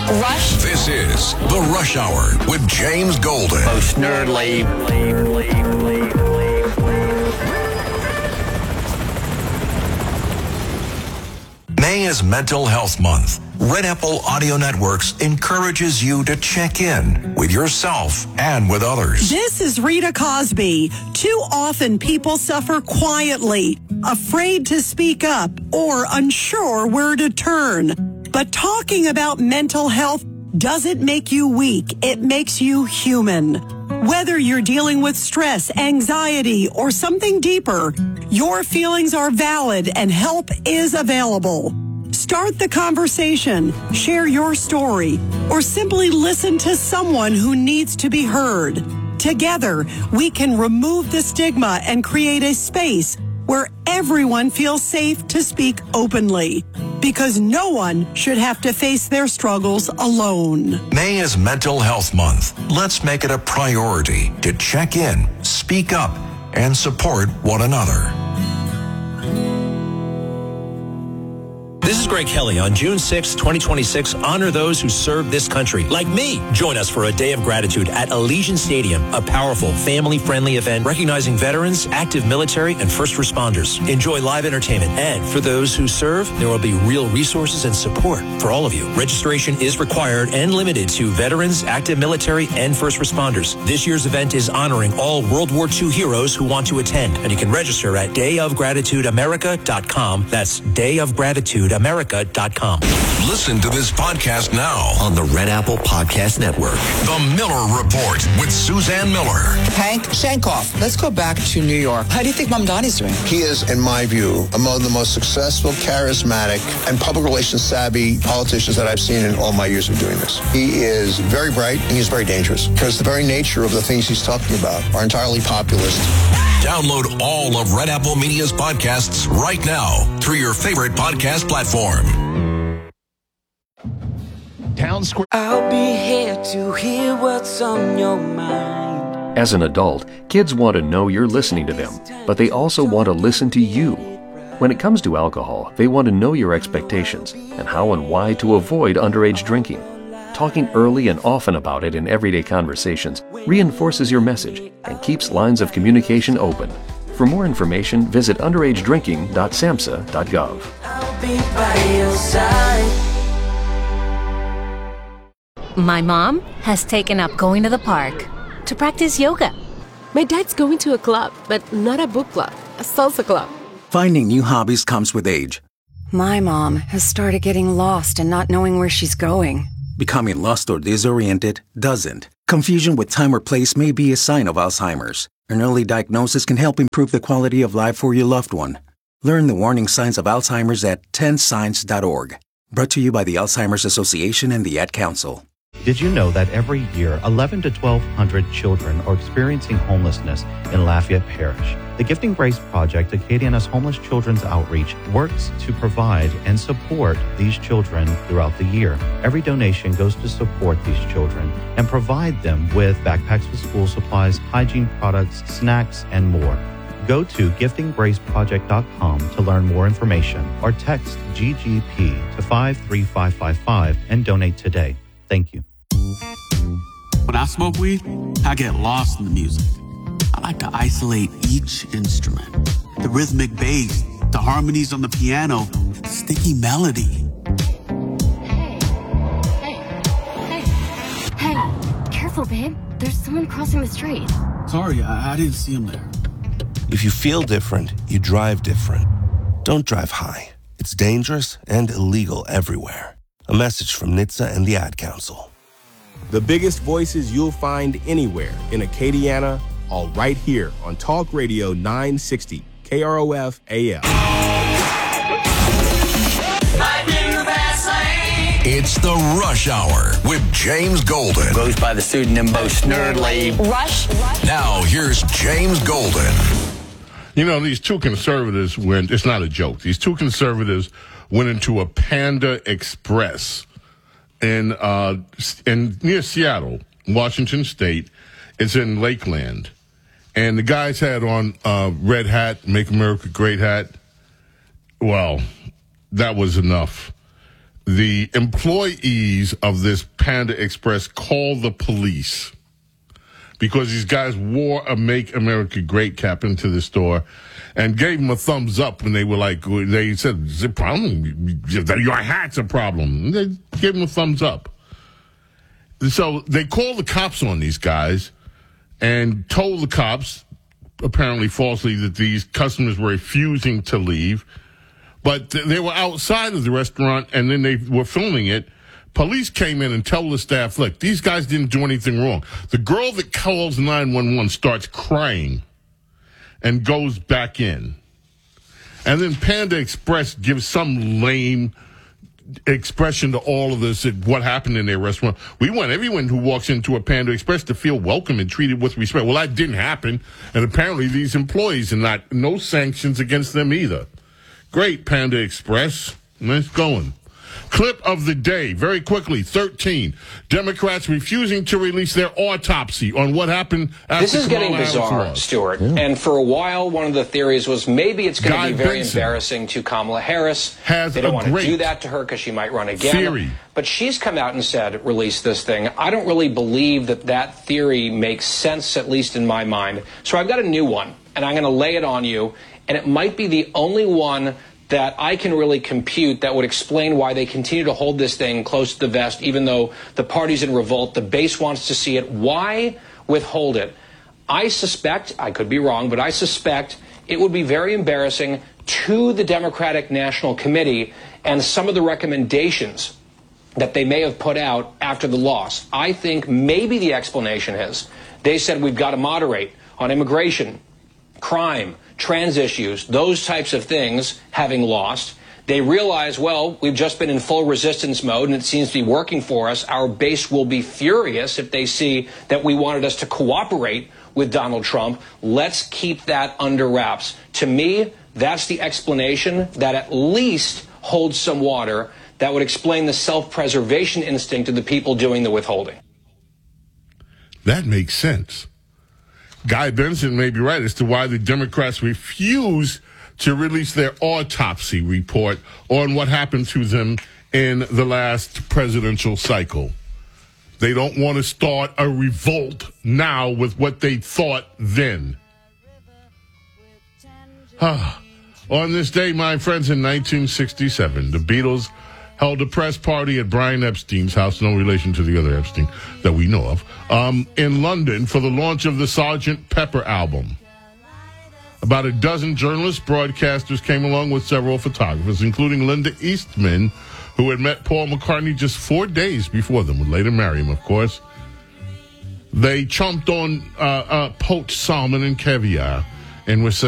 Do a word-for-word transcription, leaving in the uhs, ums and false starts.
Rush. This is The Rush Hour with James Golden. Most nerdly. May is Mental Health Month. Red Apple Audio Networks encourages you to check in with yourself and with others. This is Rita Cosby. Too often people suffer quietly, afraid to speak up or unsure where to turn. But talking about mental health doesn't make you weak. It makes you human. Whether you're dealing with stress, anxiety, or something deeper, your feelings are valid and help is available. Start the conversation, share your story, or simply listen to someone who needs to be heard. Together, we can remove the stigma and create a space where everyone feels safe to speak openly, because no one should have to face their struggles alone. May is Mental Health Month. Let's make it a priority to check in, speak up, and support one another. This is Greg Kelly. On June sixth, twenty twenty-six, honor those who served this country, like me. Join us for a day of gratitude at Allegiant Stadium, a powerful, family-friendly event recognizing veterans, active military, and first responders. Enjoy live entertainment. And for those who serve, there will be real resources and support for all of you. Registration is required and limited to veterans, active military, and first responders. This year's event is honoring all World War Two heroes who want to attend. And you can register at day of gratitude america dot com. That's day of gratitude america dot com. Listen to this podcast now On the Red Apple Podcast Network. The Miller Report with Suzanne Miller. Hank Shankoff, let's go back to New York. How do you think Mamdani's doing? He is, in my view, among the most successful, charismatic, and public relations savvy politicians that I've seen in all my years of doing this. He is very bright and he's very dangerous because the very nature of the things he's talking about are entirely populist. Download all of Red Apple Media's podcasts right now through your favorite podcast platform. Town Square. I'll be here to hear what's on your mind. As an adult, kids want to know you're listening to them, but they also want to listen to you. When it comes to alcohol, they want to know your expectations and how and why to avoid underage drinking. Talking early and often about it in everyday conversations reinforces your message and keeps lines of communication open. For more information, visit underage drinking dot samhsa dot gov. I'll be by your side. My mom has taken up going to the park to practice yoga. My dad's going to a club, but not a book club, a salsa club. Finding new hobbies comes with age. My mom has started getting lost and not knowing where she's going. Becoming lost or disoriented doesn't. Confusion with time or place may be a sign of Alzheimer's. An early diagnosis can help improve the quality of life for your loved one. Learn the warning signs of Alzheimer's at ten signs dot org. Brought to you by the Alzheimer's Association and the Ad Council. Did you know that every year, eleven to twelve hundred children are experiencing homelessness in Lafayette Parish? The Gifting Grace Project, Acadiana's homeless children's outreach, works to provide and support these children throughout the year. Every donation goes to support these children and provide them with backpacks with school supplies, hygiene products, snacks, and more. Go to gifting grace project dot com to learn more information or text G G P to five three five five five and donate today. Thank you. When I smoke weed, I get lost in the music. I like to isolate each instrument. The rhythmic bass, the harmonies on the piano, the sticky melody. Hey, hey, hey, hey, careful, babe. There's someone crossing the street. Sorry, I, I didn't see him there. If you feel different, you drive different. Don't drive high. It's dangerous and illegal everywhere. A message from N H T S A and the Ad Council. The biggest voices you'll find anywhere in Acadiana, all right here on Talk Radio nine sixty, K R O F A M. It's the Rush Hour with James Golden. Goes by the pseudonym Most Nerdly. Rush. Now here's James Golden. You know, these two conservatives went, it's not a joke, these two conservatives went into a Panda Express in, uh, in near Seattle, Washington State. It's in Lakeland. And the guys had on uh, red hat, Make America Great hat. Well, that was enough the employees of this Panda Express called the police because these guys wore a Make America Great cap into the store and gave them a thumbs up when they were like, they said, "It's a problem. Your hat's a problem." And they gave them a thumbs up. So they called the cops on these guys and told the cops, apparently falsely, that these customers were refusing to leave. But they were outside of the restaurant, and then they were filming it. Police came in and told the staff, look, these guys didn't do anything wrong. The girl that calls nine one one starts crying and goes back in. And then Panda Express gives some lame expression to all of this, what happened in their restaurant. We want everyone who walks into a Panda Express to feel welcome and treated with respect. Well, that didn't happen. And apparently these employees are not, no sanctions against them either. Great, Panda Express. Nice going. Clip of the day, very quickly, thirteen. Democrats refusing to release their autopsy on what happened after This is getting Kamala bizarre, Harris Stuart. Yeah. And for a while, one of the theories was maybe it's going to be very Benson embarrassing to Kamala Harris. Has they don't a want to great do that to her because she might run again. theory. But she's come out and said, release this thing. I don't really believe that that theory makes sense, at least in my mind. So I've got a new one, and I'm going to lay it on you. And it might be the only one that I can really compute that would explain why they continue to hold this thing close to the vest, even though the party's in revolt, the base wants to see it. Why withhold it? I suspect, I could be wrong, but I suspect it would be very embarrassing to the Democratic National Committee and some of the recommendations that they may have put out after the loss. I think maybe the explanation is they said we've got to moderate on immigration, crime, trans issues, those types of things, having lost. They realize, well, we've just been in full resistance mode and it seems to be working for us. Our base will be furious if they see that we wanted us to cooperate with Donald Trump. Let's keep that under wraps. To me, that's the explanation that at least holds some water that would explain the self-preservation instinct of the people doing the withholding. That makes sense. Guy Benson may be right as to why the Democrats refuse to release their autopsy report on what happened to them in the last presidential cycle. They don't want to start a revolt now with what they thought then. On this day, my friends, in nineteen sixty-seven, the Beatles held a press party at Brian Epstein's house, no relation to the other Epstein that we know of, um, in London for the launch of the Sergeant Pepper album. About a dozen journalists, broadcasters came along with several photographers, including Linda Eastman, who had met Paul McCartney just four days before them, would later marry him, of course. They chomped on uh, uh, poached salmon and caviar and were